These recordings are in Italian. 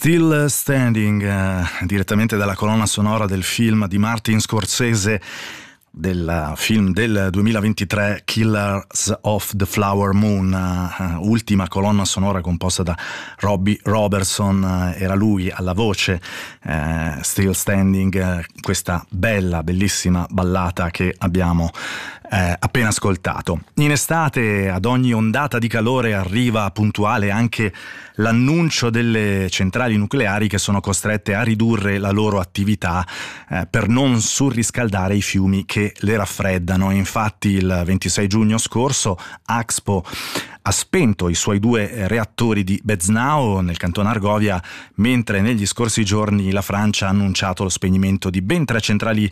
Still Standing, direttamente dalla colonna sonora del film di Martin Scorsese, del film del 2023 Killers of the Flower Moon, ultima colonna sonora composta da Robbie Robertson. Era lui alla voce, Still Standing, questa bellissima ballata che abbiamo appena ascoltato. In estate ad ogni ondata di calore arriva puntuale anche l'annuncio delle centrali nucleari che sono costrette a ridurre la loro attività per non surriscaldare i fiumi che le raffreddano. Infatti il 26 giugno scorso Axpo ha spento i suoi 2 reattori di Beznau nel cantone Argovia, mentre negli scorsi giorni la Francia ha annunciato lo spegnimento di ben 3 centrali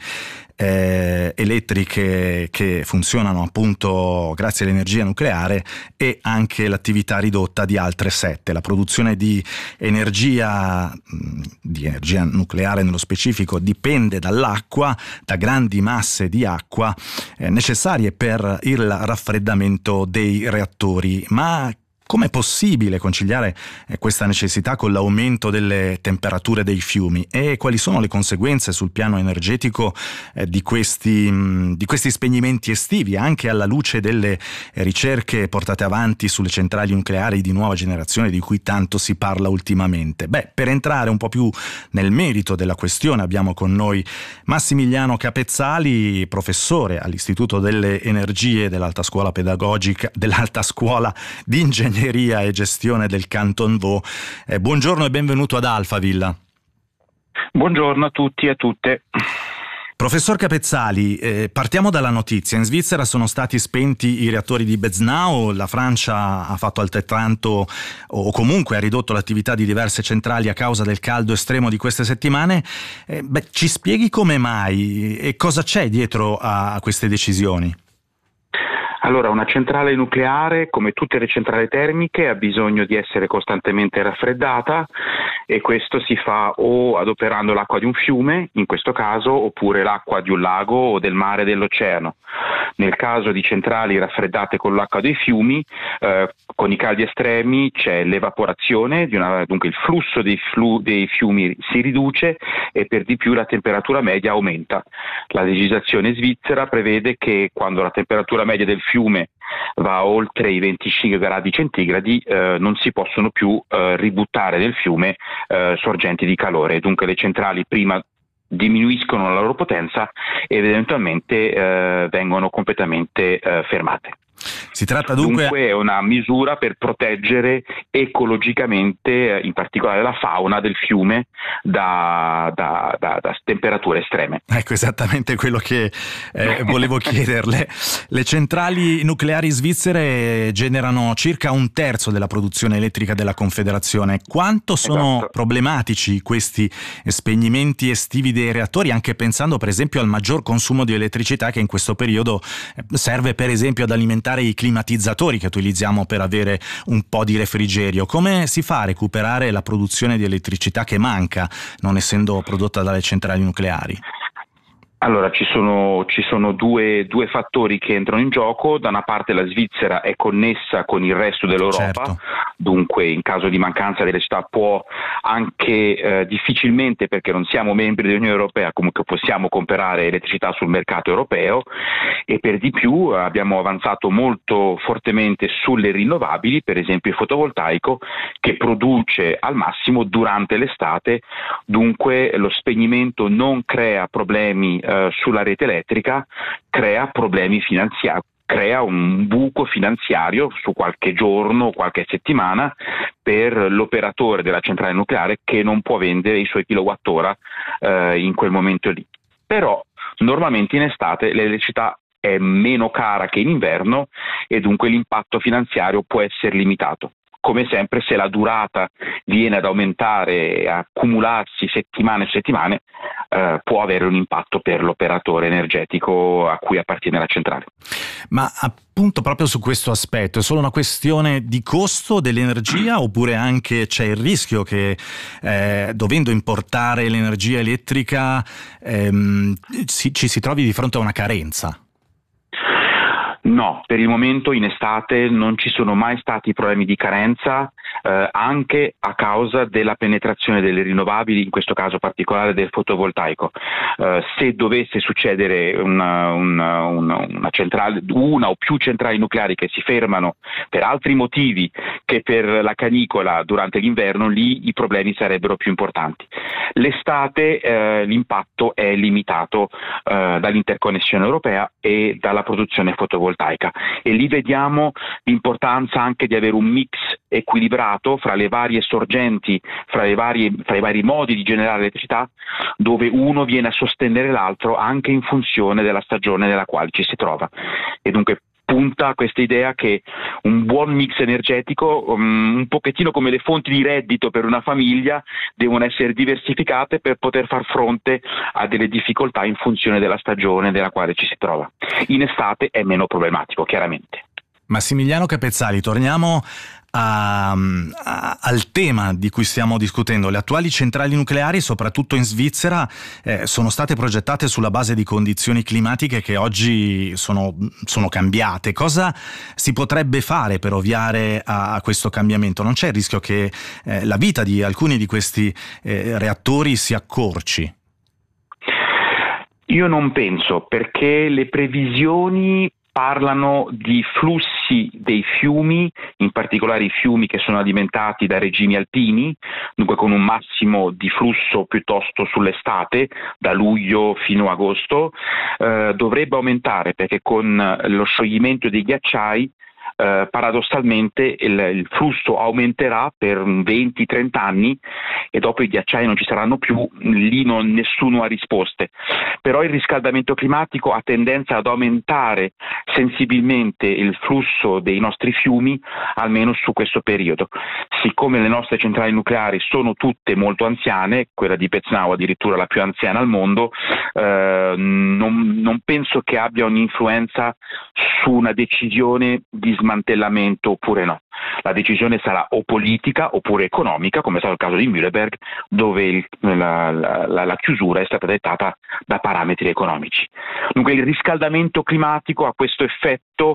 elettriche che funzionano appunto grazie all'energia nucleare, e anche l'attività ridotta di altre 7. La produzione di energia nucleare nello specifico dipende dall'acqua, da grandi masse di acqua necessarie per il raffreddamento dei reattori. Ma com'è possibile conciliare questa necessità con l'aumento delle temperature dei fiumi, e quali sono le conseguenze sul piano energetico di questi spegnimenti estivi, anche alla luce delle ricerche portate avanti sulle centrali nucleari di nuova generazione di cui tanto si parla ultimamente? Per entrare un po' più nel merito della questione abbiamo con noi Massimiliano Capezzali, professore all'Istituto delle Energie dell'Alta Scuola di Ingegneria e Gestione del Canton Vaud. Buongiorno e benvenuto ad Alphaville. Buongiorno a tutti e a tutte. Professor Capezzali, partiamo dalla notizia. In Svizzera sono stati spenti i reattori di Beznau, la Francia ha fatto altrettanto, o comunque ha ridotto l'attività di diverse centrali a causa del caldo estremo di queste settimane. Ci spieghi come mai e cosa c'è dietro a queste decisioni? Allora, una centrale nucleare, come tutte le centrali termiche, ha bisogno di essere costantemente raffreddata, e questo si fa o adoperando l'acqua di un fiume, in questo caso, oppure l'acqua di un lago o del mare, dell'oceano. Nel caso di centrali raffreddate con l'acqua dei fiumi, con i caldi estremi c'è l'evaporazione, dunque il flusso dei fiumi si riduce e per di più la temperatura media aumenta. La legislazione svizzera prevede che quando la temperatura media del fiume va oltre i 25 gradi centigradi non si possono più ributtare nel fiume sorgenti di calore. Dunque le centrali prima diminuiscono la loro potenza ed eventualmente vengono completamente fermate. Si tratta dunque è una misura per proteggere ecologicamente, in particolare la fauna del fiume, da temperature estreme. Ecco, esattamente quello che volevo chiederle. Le centrali nucleari svizzere generano circa 1/3 della produzione elettrica della Confederazione. Quanto sono problematici questi spegnimenti estivi dei reattori, anche pensando per esempio al maggior consumo di elettricità che in questo periodo serve per esempio ad alimentare i climatizzatori che utilizziamo per avere un po' di refrigerio? Come si fa a recuperare la produzione di elettricità che manca, non essendo prodotta dalle centrali nucleari? Allora, ci sono due fattori che entrano in gioco. Da una parte la Svizzera è connessa con il resto dell'Europa, certo. Dunque in caso di mancanza di elettricità può anche difficilmente, perché non siamo membri dell'Unione Europea, comunque possiamo comprare elettricità sul mercato europeo, e per di più abbiamo avanzato molto fortemente sulle rinnovabili, per esempio il fotovoltaico, che produce al massimo durante l'estate, dunque lo spegnimento non crea problemi sulla rete elettrica, crea problemi finanziari, crea un buco finanziario su qualche giorno, qualche settimana per l'operatore della centrale nucleare, che non può vendere i suoi kilowattora in quel momento lì. Però normalmente in estate l'elettricità è meno cara che in inverno e dunque l'impatto finanziario può essere limitato. Come sempre, se la durata viene ad aumentare, a accumularsi settimane su settimane, può avere un impatto per l'operatore energetico a cui appartiene la centrale. Ma appunto proprio su questo aspetto, è solo una questione di costo dell'energia, oppure anche c'è il rischio che dovendo importare l'energia elettrica ci si trovi di fronte a una carenza? No, per il momento in estate non ci sono mai stati problemi di carenza anche a causa della penetrazione delle rinnovabili, in questo caso particolare del fotovoltaico. Se dovesse succedere una centrale, una o più centrali nucleari che si fermano per altri motivi che per la canicola durante l'inverno, lì i problemi sarebbero più importanti. L'estate l'impatto è limitato dall'interconnessione europea e dalla produzione fotovoltaica, e lì vediamo l'importanza anche di avere un mix equilibrato fra le varie sorgenti, fra i vari modi di generare elettricità, dove uno viene a sostenere l'altro anche in funzione della stagione nella quale ci si trova. E dunque punta a questa idea che un buon mix energetico, un pochettino come le fonti di reddito per una famiglia, devono essere diversificate per poter far fronte a delle difficoltà in funzione della stagione nella quale ci si trova. In estate è meno problematico, chiaramente. Massimiliano Capezzali, torniamo al tema di cui stiamo discutendo. Le attuali centrali nucleari, soprattutto in Svizzera, sono state progettate sulla base di condizioni climatiche che oggi sono cambiate. Cosa si potrebbe fare per ovviare a questo cambiamento? Non c'è il rischio che la vita di alcuni di questi reattori si accorci? Io non penso, perché le previsioni parlano di flussi dei fiumi, in particolare i fiumi che sono alimentati da regimi alpini, dunque con un massimo di flusso piuttosto sull'estate, da luglio fino a agosto, dovrebbe aumentare, perché con lo scioglimento dei ghiacciai paradossalmente il flusso aumenterà per 20-30 anni e dopo i ghiacciai non ci saranno più, lì nessuno ha risposte. Però il riscaldamento climatico ha tendenza ad aumentare sensibilmente il flusso dei nostri fiumi, almeno su questo periodo. Siccome le nostre centrali nucleari sono tutte molto anziane, quella di Peznau addirittura la più anziana al mondo, non penso che abbia un'influenza su una decisione di smantellamento oppure no. La decisione sarà o politica oppure economica, come è stato il caso di Mühleberg, dove la chiusura è stata dettata da parametri economici. Dunque il riscaldamento climatico ha questo effetto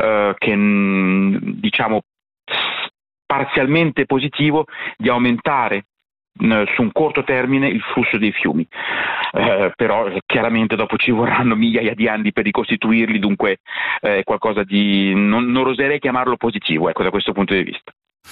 che diciamo parzialmente positivo di aumentare su un corto termine il flusso dei fiumi, però chiaramente dopo ci vorranno migliaia di anni per ricostituirli, dunque è qualcosa di non oserei chiamarlo positivo, ecco, da questo punto di vista.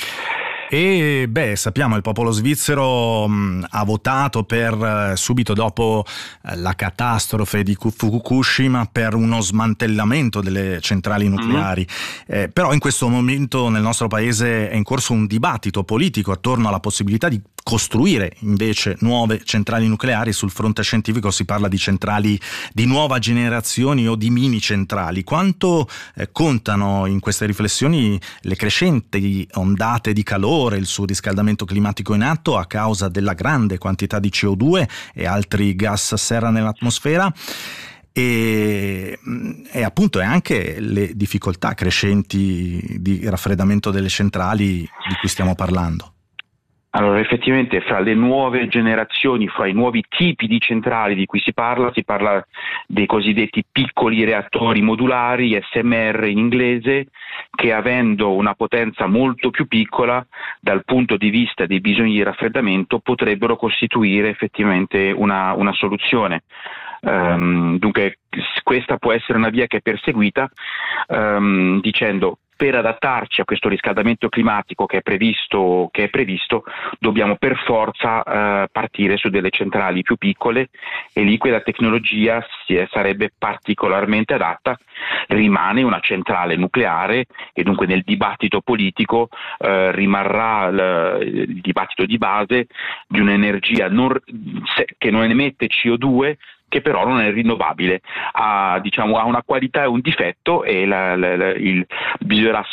E sappiamo, il popolo svizzero ha votato subito dopo la catastrofe di Fukushima per uno smantellamento delle centrali nucleari. Però in questo momento nel nostro paese è in corso un dibattito politico attorno alla possibilità di costruire invece nuove centrali nucleari. Sul fronte scientifico si parla di centrali di nuova generazione o di mini centrali. Quanto contano in queste riflessioni le crescenti ondate di calore, il surriscaldamento climatico in atto a causa della grande quantità di CO2 e altri gas serra nell'atmosfera? E appunto è anche le difficoltà crescenti di raffreddamento delle centrali di cui stiamo parlando. Allora, effettivamente fra le nuove generazioni, fra i nuovi tipi di centrali di cui si parla dei cosiddetti piccoli reattori modulari, SMR in inglese, che avendo una potenza molto più piccola dal punto di vista dei bisogni di raffreddamento potrebbero costituire effettivamente una soluzione. Dunque questa può essere una via che è perseguita, dicendo: per adattarci a questo riscaldamento climatico che è previsto, dobbiamo per forza partire su delle centrali più piccole, e lì quella tecnologia sarebbe particolarmente adatta. Rimane una centrale nucleare e dunque nel dibattito politico rimarrà il dibattito di base di un'energia che non emette CO2, che però non è rinnovabile, ha una qualità e un difetto, e bisognerà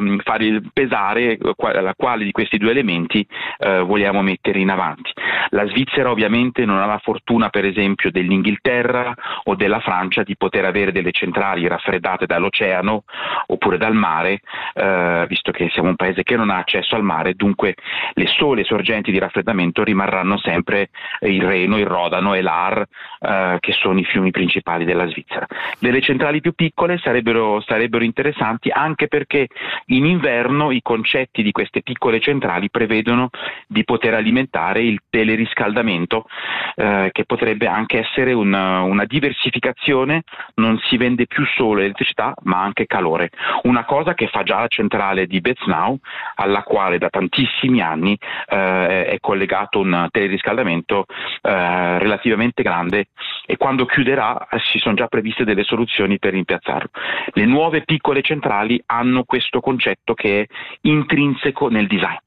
pesare quale di questi due elementi vogliamo mettere in avanti. La Svizzera ovviamente non ha la fortuna, per esempio, dell'Inghilterra o della Francia di poter avere delle centrali raffreddate dall'oceano oppure dal mare, visto che siamo un paese che non ha accesso al mare. Dunque le sole sorgenti di raffreddamento rimarranno sempre il Reno, il Rodano e l'Aar, che sono i fiumi principali della Svizzera. Delle centrali più piccole sarebbero interessanti, anche perché in inverno i concetti di queste piccole centrali prevedono di poter alimentare il teleriscaldamento, che potrebbe anche essere una diversificazione. Non si vende più solo elettricità ma anche calore, una cosa che fa già la centrale di Betznau, alla quale da tantissimi anni è collegato un teleriscaldamento relativamente grande, e quando chiuderà ci sono già previste delle soluzioni per rimpiazzarlo. Le nuove piccole centrali hanno questo concetto che è intrinseco nel design.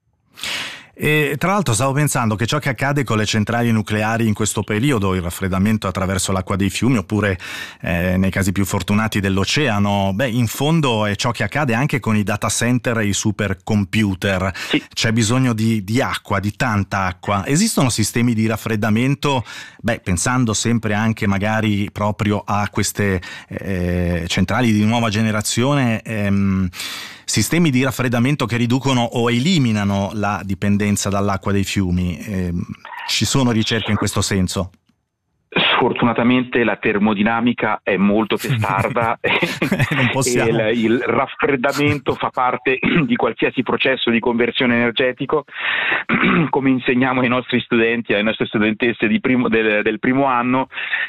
E tra l'altro stavo pensando che ciò che accade con le centrali nucleari in questo periodo, il raffreddamento attraverso l'acqua dei fiumi, oppure nei casi più fortunati dell'oceano, in fondo è ciò che accade anche con i data center e i supercomputer. Sì. C'è bisogno di acqua, di tanta acqua. Esistono sistemi di raffreddamento, pensando sempre anche magari proprio a queste centrali di nuova generazione, sistemi di raffreddamento che riducono o eliminano la dipendenza dall'acqua dei fiumi. Ci sono ricerche in questo senso? Sfortunatamente la termodinamica è molto testarda non possiamo. E il raffreddamento fa parte di qualsiasi processo di conversione energetico, come insegniamo ai nostri studenti, alle nostre studentesse del primo anno,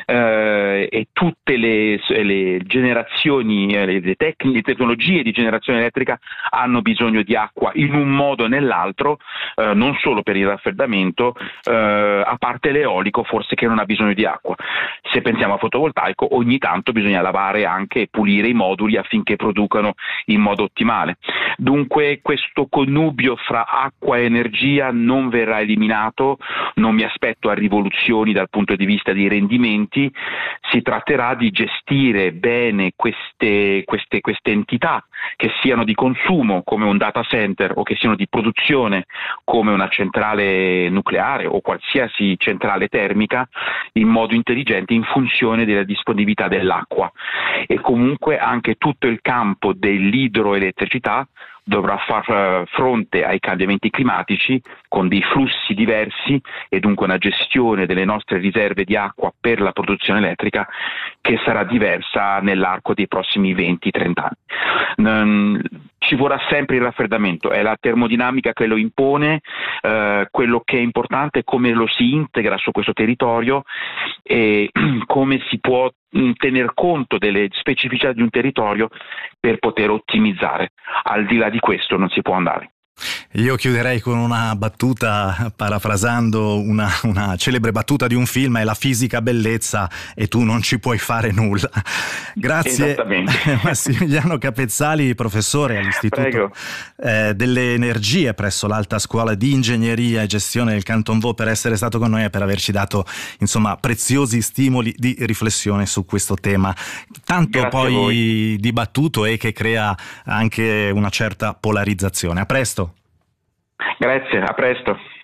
e tutte le generazioni, le tecnologie di generazione elettrica hanno bisogno di acqua in un modo o nell'altro, non solo per il raffreddamento, a parte l'eolico forse che non ha bisogno di acqua. Se pensiamo a fotovoltaico, ogni tanto bisogna lavare anche e pulire i moduli affinché producano in modo ottimale. Dunque questo connubio fra acqua e energia non verrà eliminato, non mi aspetto a rivoluzioni dal punto di vista dei rendimenti. Si tratterà di gestire bene queste entità, che siano di consumo come un data center o che siano di produzione come una centrale nucleare o qualsiasi centrale termica, in modo intelligente in funzione della disponibilità dell'acqua. E comunque anche tutto il campo dell'idroelettricità dovrà far fronte ai cambiamenti climatici con dei flussi diversi e dunque una gestione delle nostre riserve di acqua per la produzione elettrica che sarà diversa nell'arco dei prossimi 20-30 anni. Ci vorrà sempre il raffreddamento, è la termodinamica che lo impone. Quello che è importante è come lo si integra su questo territorio e come si può tener conto delle specificità di un territorio per poter ottimizzare. Al di là di questo non si può andare. Io chiuderei con una battuta, parafrasando una celebre battuta di un film: è la fisica bellezza e tu non ci puoi fare nulla. Grazie Massimiliano Capezzali, professore all'Istituto delle Energie presso l'Alta Scuola di Ingegneria e Gestione del Canton Vaud, per essere stato con noi e per averci dato preziosi stimoli di riflessione su questo tema tanto Grazie poi dibattuto e che crea anche una certa polarizzazione. A presto. Grazie, a presto.